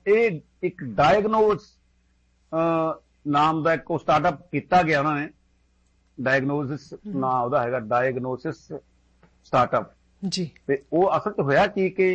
ਇਹ ਇੱਕ ਡਾਇਗਨੋਸ ਨਾਮ ਦਾ ਇੱਕ ਸਟਾਰਟਅਪ ਕੀਤਾ ਗਿਆ ਉਹਨਾਂ ਨੇ, ਡਾਇਗਨੋਸਿਸ ਨਾਂ ਉਹਦਾ ਹੈਗਾ, ਡਾਇਗਨੋਸਿਸ ਸਟਾਰਟਅਪ ਜੀ। ਤੇ ਉਹ ਅਸਲ 'ਚ ਹੋਇਆ ਕੀ ਕਿ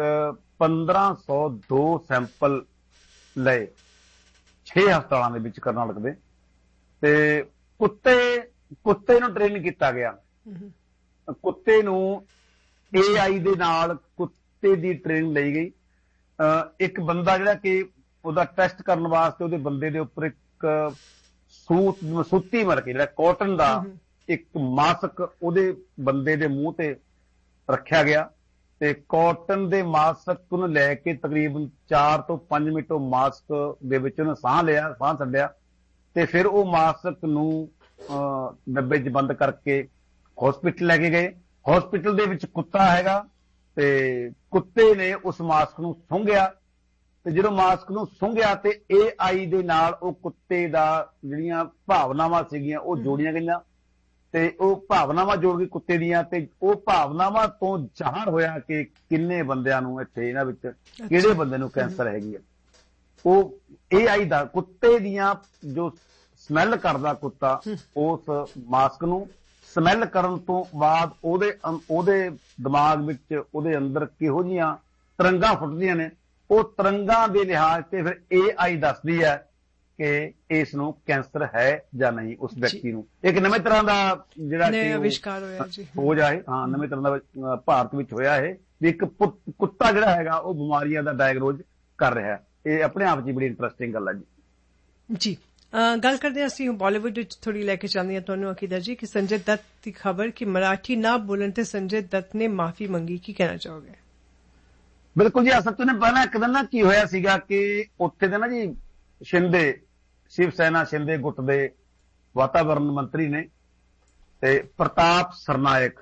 1502 ਸੈਂਪਲ ਲਏ 6 ਹਸਪਤਾਲਾਂ ਦੇ ਵਿੱਚ ਕਰਨਾਟਕ ਦੇ, ਤੇ ਕੁੱਤੇ ਨੂੰ ਟ੍ਰੇਨ ਕੀਤਾ ਗਿਆ। ਕੁੱਤੇ ਨੂੰ AI ਦੇ ਨਾਲ ਕੁੱਤੇ ਦੀ ਟ੍ਰੇਨਿੰਗ ਲਈ ਗਈ। ਇੱਕ ਬੰਦਾ ਜਿਹੜਾ ਕਿ ਉਹਦਾ ਟੈਸਟ ਕਰਨ ਵਾਸਤੇ ਉਹਦੇ ਬੰਦੇ ਦੇ ਉੱਪਰ ਇੱਕ ਸੂਤੀ ਮਰ ਕੇ ਜਿਹੜਾ ਕਾਟਨ ਦਾ ਇੱਕ ਮਾਸਕ ਉਹਦੇ ਬੰਦੇ ਦੇ ਮੂੰਹ ਤੇ ਰੱਖਿਆ ਗਿਆ, ਤੇ ਕਾਟਨ ਦੇ ਮਾਸਕ ਨੂੰ ਲੈ ਕੇ ਤਕਰੀਬਨ 4 ਤੋਂ 5 ਮਿੰਟ ਉਹ ਮਾਸਕ ਦੇ ਵਿੱਚ ਉਹਨੇ ਸਾਹ ਛੱਡਿਆ, ਤੇ ਫਿਰ ਉਹ ਮਾਸਕ ਨੂੰ ਡੱਬੇ 'ਚ ਬੰਦ ਕਰਕੇ ਹਸਪੀਟਲ ਲੈ ਕੇ ਗਏ। ਹਸਪੀਟਲ ਦੇ ਵਿੱਚ ਕੁੱਤਾ ਹੈਗਾ, ਤੇ ਕੁੱਤੇ ਨੇ ਉਸ ਮਾਸਕ ਨੂੰ ਸੁੰਘਿਆ, ਤੇ ਜਦੋਂ ਮਾਸਕ ਨੂੰ ਸੁੰਘਿਆ ਤੇ AI ਦੇ ਨਾਲ ਉਹ ਕੁੱਤੇ ਦਾ ਜਿਹੜੀਆਂ ਭਾਵਨਾਵਾਂ ਸੀਗੀਆਂ ਉਹ ਜੋੜੀਆਂ ਗਈਆਂ, ਤੇ ਉਹ ਭਾਵਨਾਵਾਂ ਜੋੜ ਗਈ ਕੁੱਤੇ ਦੀਆਂ, ਤੇ ਉਹ ਭਾਵਨਾਵਾਂ ਤੋਂ ਜ਼ਾਹਰ ਹੋਇਆ ਕਿ ਕਿੰਨੇ ਬੰਦਿਆਂ ਨੂੰ ਇੱਥੇ ਇਹਨਾਂ ਵਿੱਚ ਕਿਹੜੇ ਬੰਦੇ ਨੂੰ ਕੈਂਸਰ ਹੈਗੀ ਹੈ। ਉਹ AI ਦਾ ਕੁੱਤੇ ਦੀਆਂ ਜੋ ਸਮੈਲ ਕਰਦਾ ਕੁੱਤਾ, ਉਸ ਮਾਸਕ ਨੂੰ ਸਮੈਲ ਕਰਨ ਤੋਂ ਬਾਅਦ ਉਹਦੇ ਦਿਮਾਗ ਵਿੱਚ ਉਹਦੇ ਅੰਦਰ ਕਿਹੋ ਜਿਹੀਆਂ ਤਰੰਗਾਂ ਫੁੱਟਦੀਆਂ ਨੇ, ਉਹ ਤਰੰਗਾਂ ਦੇ ਲਿਹਾਜ਼ ਤੇ ਫਿਰ AI ਦੱਸਦੀ ਹੈ ਕਿ ਇਸ ਨੂੰ ਕੈਂਸਰ ਹੈ ਜਾਂ ਨਹੀਂ ਉਸ ਵਿਅਕਤੀ ਨੂੰ। ਇੱਕ ਨਵੇਂ ਤਰ੍ਹਾਂ ਦਾ ਜਿਹੜਾ ਅਵਿਸ਼ਕਾਰ ਹੋਇਆ ਜੀ, ਖੋਜ ਆ, ਹਾਂ ਨਵੇਂ ਤਰ੍ਹਾਂ ਦਾ ਭਾਰਤ ਵਿੱਚ ਹੋਇਆ ਇਹ ਵੀ ਇੱਕ ਕੁੱਤਾ ਜਿਹੜਾ ਹੈਗਾ ਉਹ ਬਿਮਾਰੀਆਂ ਦਾ ਡਾਇਗਨੋਜ਼ ਕਰ ਰਿਹਾ। ਇਹ ਆਪਣੇ ਆਪ 'ਚ ਬੜੀ ਇੰਟਰਸਟਿੰਗ ਗੱਲ ਹੈ ਜੀ। ਗੱਲ ਕਰਦੇ ਹਾਂ ਅਸੀਂ ਬਾਲੀਵੁੱਡ ਵਿੱਚ ਥੋੜੀ ਲੈ ਕੇ ਚੱਲਦੇ ਹਾਂ ਤੁਹਾਨੂੰ ਅਕੀਦਾ ਜੀ ਕਿ ਸੰਜੇ ਦੱਤ ਦੀ ਖਬਰ ਕਿ ਮਰਾਠੀ ਨਾ ਬੋਲਣ ਤੇ ਸੰਜੇ ਦੱਤ ਨੇ ਮਾਫੀ ਮੰਗੀ, ਕੀ ਕਹਿਣਾ ਚਾਹੋਗੇ? ਬਿਲਕੁਲ ਜੀ, ਅਸਲ 'ਚ ਪਹਿਲਾਂ ਇੱਕ ਦਿਨ ਨਾ ਕੀ ਹੋਇਆ ਸੀਗਾ ਕਿ ਉੱਥੇ ਦੇ ਨਾ ਜੀ ਸ਼ਿਵ ਸੈਨਾ ਸ਼ਿੰਦੇ ਗੁੱਟ ਦੇ ਵਾਤਾਵਰਨ ਮੰਤਰੀ ਨੇ ਤੇ ਪ੍ਰਤਾਪ ਸਰਨਾਇਕ,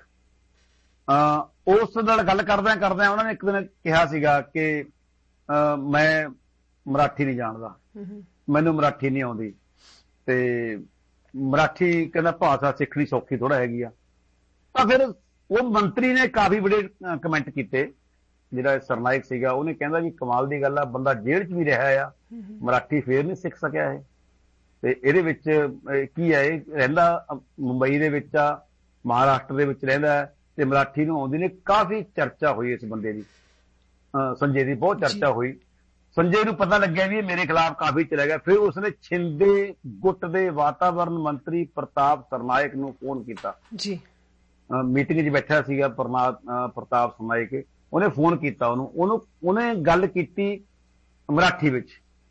ਉਸ ਨਾਲ ਗੱਲ ਕਰਦਿਆਂ ਉਹਨਾਂ ਨੇ ਇੱਕ ਦਿਨ ਕਿਹਾ ਸੀਗਾ ਕਿ ਮੈਂ ਮਰਾਠੀ ਨਹੀਂ ਜਾਣਦਾ, ਮੈਨੂੰ ਮਰਾਠੀ ਨਹੀਂ ਆਉਂਦੀ, ਤੇ ਮਰਾਠੀ ਕਹਿੰਦਾ ਭਾਸ਼ਾ ਸਿੱਖਣੀ ਸੌਖੀ ਥੋੜਾ ਹੈਗੀ ਆ। ਤਾਂ ਫਿਰ ਉਹ ਮੰਤਰੀ ਨੇ ਕਾਫੀ ਬੜੇ ਕਮੈਂਟ ਕੀਤੇ। ਜਿਹੜਾ ਸਰਨਾਇਕ ਸੀਗਾ ਉਹਨੇ ਕਹਿੰਦਾ ਵੀ ਕਮਾਲ ਦੀ ਗੱਲ ਆ, ਬੰਦਾ ਜੇਲ੍ਹ 'ਚ ਵੀ ਰਿਹਾ ਆ, ਮਰਾਠੀ ਫੇਰ ਨਹੀਂ ਸਿੱਖ ਸਕਿਆ ਇਹ, ਤੇ ਇਹਦੇ ਵਿੱਚ ਕੀ ਹੈ, ਇਹ ਰਹਿੰਦਾ ਮੁੰਬਈ ਦੇ ਵਿੱਚ ਆ, ਮਹਾਰਾਸ਼ਟਰ ਦੇ ਵਿੱਚ ਰਹਿੰਦਾ, ਤੇ ਮਰਾਠੀ ਨੂੰ ਆਉਂਦੀ ਨੇ। ਕਾਫੀ ਚਰਚਾ ਹੋਈ ਇਸ ਬੰਦੇ ਦੀ, ਸੰਜੇ ਦੀ ਬਹੁਤ ਚਰਚਾ ਹੋਈ। ਸੰਜੇ ਨੂੰ ਪਤਾ ਲੱਗਿਆ ਵੀ ਇਹ ਮੇਰੇ ਖਿਲਾਫ ਕਾਫੀ ਚਲਾ ਗਿਆ, ਫਿਰ ਉਸਨੇ ਸ਼ਿੰਦੇ ਗੁੱਟ ਦੇ ਵਾਤਾਵਰਨ ਮੰਤਰੀ ਪ੍ਰਤਾਪ ਸਰਨਾਇਕ ਨੂੰ ਫੋਨ ਕੀਤਾ ਜੀ। ਮੀਟਿੰਗ 'ਚ ਬੈਠਾ ਸੀਗਾ ਪ੍ਰਤਾਪ ਸਰਨਾਇਕ, ਉਹਨੇ ਫੋਨ ਕੀਤਾ ਉਹਨੇ ਗੱਲ ਕੀਤੀ ਮਰਾਠੀ ਵਿੱਚ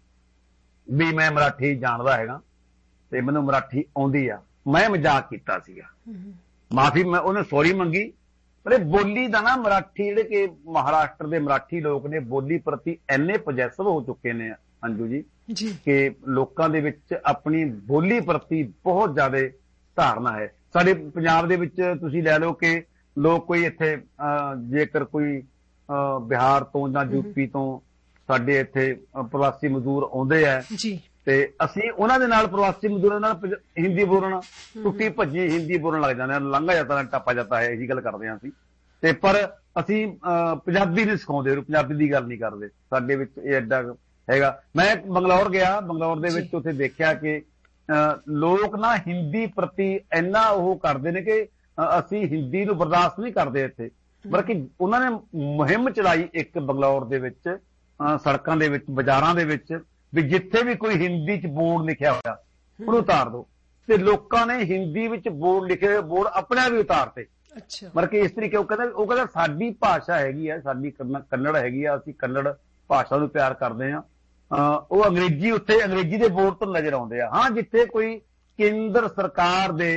ਵੀ ਮੈਂ ਮਰਾਠੀ ਜਾਣਦਾ ਹੈਗਾ ਤੇ ਮੈਨੂੰ ਮਰਾਠੀ ਆਉਂਦੀ ਆ, ਮੈਂ ਮਜ਼ਾਕ ਕੀਤਾ ਸੀਗਾ, ਮਾਫੀ ਉਹਨੇ ਸੌਰੀ ਮੰਗੀ। ਪਰ ਇਹ ਬੋਲੀ ਦਾ ਨਾ ਮਰਾਠੀ ਜਿਹੜੇ ਕਿ ਮਹਾਰਾਸ਼ਟਰ ਦੇ ਮਰਾਠੀ ਲੋਕ ਨੇ ਬੋਲੀ ਪ੍ਰਤੀ ਇੰਨੇ ਪੋਜੈਸਿਵ ਹੋ ਚੁੱਕੇ ਨੇ ਅੰਜੂ ਜੀ ਕਿ ਲੋਕਾਂ ਦੇ ਵਿੱਚ ਆਪਣੀ ਬੋਲੀ ਪ੍ਰਤੀ ਬਹੁਤ ਜ਼ਿਆਦਾ ਧਾਰਨਾ ਹੈ। ਸਾਡੇ ਪੰਜਾਬ ਦੇ ਵਿੱਚ ਤੁਸੀਂ ਲੈ ਲਓ ਕਿ ਲੋਕ ਕੋਈ ਇੱਥੇ ਜੇਕਰ ਕੋਈ ਬਿਹਾਰ ਤੋਂ ਜਾਂ ਯੂਪੀ ਤੋਂ ਸਾਡੇ ਇੱਥੇ ਪ੍ਰਵਾਸੀ ਮਜ਼ਦੂਰ ਆਉਂਦੇ ਆ ਤੇ ਅਸੀਂ ਉਹਨਾਂ ਦੇ ਨਾਲ ਪ੍ਰਵਾਸੀ ਮਜ਼ਦੂਰਾਂ ਨਾਲ ਹਿੰਦੀ ਬੋਲਣਾ, ਟੁੱਟੀ ਭੱਜੀ ਹਿੰਦੀ ਬੋਲਣ ਲੱਗ ਜਾਂਦੇ, ਲੰਘਾ ਜਾਂਦਾ ਟੱਪਾ ਜਾਂਦਾ ਹੈ, ਇਹੀ ਗੱਲ ਕਰਦੇ ਹਾਂ ਅਸੀਂ। ਤੇ ਪਰ ਅਸੀਂ ਪੰਜਾਬੀ ਨਹੀਂ ਸਿਖਾਉਂਦੇ, ਪੰਜਾਬੀ ਦੀ ਗੱਲ ਨਹੀਂ ਕਰਦੇ। ਸਾਡੇ ਵਿੱਚ ਇਹ ਐਡਾ ਹੈਗਾ। ਮੈਂ ਬੰਗਲੌਰ ਗਿਆ, ਬੰਗਲੌਰ ਦੇ ਵਿੱਚ ਉੱਥੇ ਦੇਖਿਆ ਕਿ ਲੋਕ ਨਾ ਹਿੰਦੀ ਪ੍ਰਤੀ ਇੰਨਾ ਉਹ ਕਰਦੇ ਨੇ ਕਿ ਅਸੀਂ ਹਿੰਦੀ ਨੂੰ ਬਰਦਾਸ਼ਤ ਨਹੀਂ ਕਰਦੇ ਇੱਥੇ, ਬਲਕਿ ਉਹਨਾਂ ਨੇ ਮੁਹਿੰਮ ਚਲਾਈ ਇੱਕ ਬੰਗਲੌਰ ਦੇ ਵਿੱਚ, ਸੜਕਾਂ ਦੇ ਵਿੱਚ, ਬਾਜ਼ਾਰਾਂ ਦੇ ਵਿੱਚ, ਵੀ ਜਿੱਥੇ ਵੀ ਕੋਈ ਹਿੰਦੀ 'ਚ ਬੋਰਡ ਲਿਖਿਆ ਹੋਇਆ ਉਹਨੂੰ ਉਤਾਰ ਦਿਓ। ਤੇ ਲੋਕਾਂ ਨੇ ਹਿੰਦੀ ਵਿੱਚ ਬੋਰਡ ਲਿਖੇ ਹੋਏ ਬੋਰਡ ਆਪਣੇ ਵੀ ਉਤਾਰਤੇ। ਮਤਲਬ ਕਿ ਇਸ ਤਰੀਕੇ ਉਹ ਕਹਿੰਦਾ ਸਾਡੀ ਭਾਸ਼ਾ ਹੈਗੀ ਆ, ਸਾਡੀ ਕੰਨੜ ਹੈਗੀ ਆ, ਅਸੀਂ ਕੰਨੜ ਭਾਸ਼ਾ ਨੂੰ ਪਿਆਰ ਕਰਦੇ ਹਾਂ। ਉਹ ਅੰਗਰੇਜ਼ੀ ਉੱਥੇ ਅੰਗਰੇਜ਼ੀ ਦੇ ਬੋਰਡ ਤੋਂ ਨਜ਼ਰ ਆਉਂਦੇ ਆ। ਹਾਂ, ਜਿੱਥੇ ਕੋਈ ਕੇਂਦਰ ਸਰਕਾਰ ਦੇ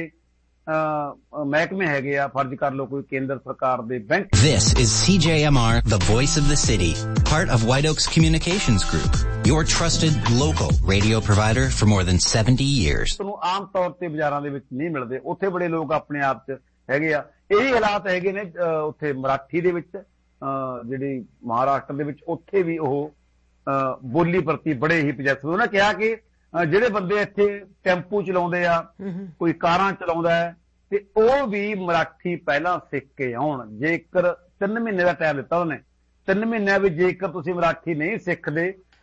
ਮਹਿਕਮੇ ਹੈਗੇ ਆ, ਫਰਜ਼ ਕਰ ਲਓ ਕੋਈ ਕੇਂਦਰ ਸਰਕਾਰ ਦੇ bank. This is CJMR, the voice of the city, part of White Oaks Communications Group, your trusted local radio provider for more than 70 years. ਤੁਹਾਨੂੰ ਆਮ ਤੌਰ ਤੇ ਬਾਜ਼ਾਰਾਂ ਦੇ ਵਿੱਚ ਨਹੀਂ ਮਿਲਦੇ, ਉੱਥੇ ਬੜੇ ਲੋਕ ਆਪਣੇ ਆਪ 'ਚ ਹੈਗੇ ਆ। ਇਹੀ ਹਾਲਾਤ ਹੈਗੇ ਨੇ ਉੱਥੇ ਮਰਾਠੀ ਦੇ ਵਿੱਚ, ਜਿਹੜੀ ਮਹਾਰਾਸ਼ਟਰ ਦੇ ਵਿੱਚ, ਉੱਥੇ ਵੀ ਉਹ ਬੋਲੀ ਪ੍ਰਤੀ ਬੜੇ ਹੀ ਪੋਜੈਸਿਵ। ਉਹਨੇ ਕਿਹਾ ਕਿ ਜਿਹੜੇ ਬੰਦੇ ਇੱਥੇ ਟੈਂਪੂ ਚਲਾਉਂਦੇ ਆ, ਕੋਈ ਕਾਰਾਂ ਚਲਾਉਂਦਾ ਹੈ, ਤੇ ਉਹ ਵੀ ਮਰਾਠੀ ਪਹਿਲਾਂ ਸਿੱਖ ਕੇ ਆਉਣ। ਜੇਕਰ 3 ਮਹੀਨੇ ਦਾ ਟਾਈਮ ਦਿੱਤਾ ਉਹਨੇ, 3 ਮਹੀਨਿਆਂ ਵਿੱਚ ਜੇਕਰ ਤੁਸੀਂ ਮਰਾਠੀ ਨਹੀਂ ਸਿੱਖਦੇ